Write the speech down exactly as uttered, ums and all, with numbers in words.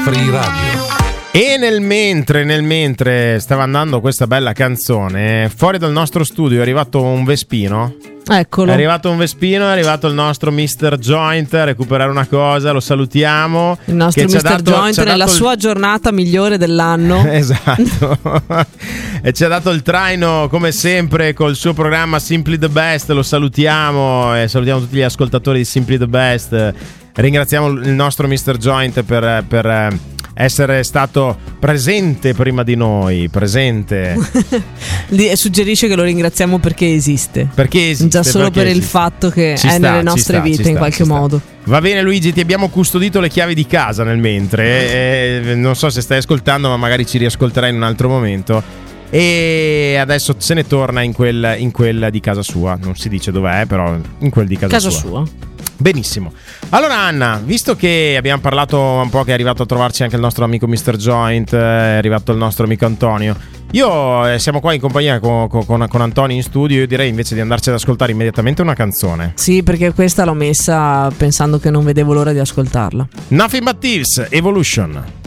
Free Radio. E nel mentre, nel mentre stava andando questa bella canzone, fuori dal nostro studio è arrivato un Vespino. Eccolo. È arrivato un Vespino, è arrivato il nostro mister Joint a recuperare una cosa, lo salutiamo. Il nostro che ci ha mister dato- Joint ci ha nella dato il- sua giornata migliore dell'anno. Esatto. E ci ha dato il traino come sempre col suo programma Simply the Best. Lo salutiamo e salutiamo tutti gli ascoltatori di Simply the Best. Ringraziamo il nostro mister Joint per, per essere stato presente prima di noi. Presente. Di- Suggerisce che lo ringraziamo perché esiste. Perché esiste, Già solo perché per il esiste. fatto che Ci è sta, nelle ci nostre sta, ci vite sta, in qualche ci sta. modo. Va bene Luigi, ti abbiamo custodito le chiavi di casa nel mentre. E, e, non so se stai ascoltando, ma magari ci riascolterai in un altro momento. E adesso se ne torna in quel, in quella di casa sua. Non si dice dov'è, però in quel di casa, Casa sua. sua. Benissimo. Allora Anna, visto che abbiamo parlato un po' che è arrivato a trovarci anche il nostro amico mister Joint, è arrivato il nostro amico Antonio, io eh, siamo qua in compagnia con, con, con Antonio in studio. Io direi invece di andarci ad ascoltare immediatamente una canzone. Sì, perché questa l'ho messa pensando che non vedevo l'ora di ascoltarla. Nothing But Thieves, Evolution.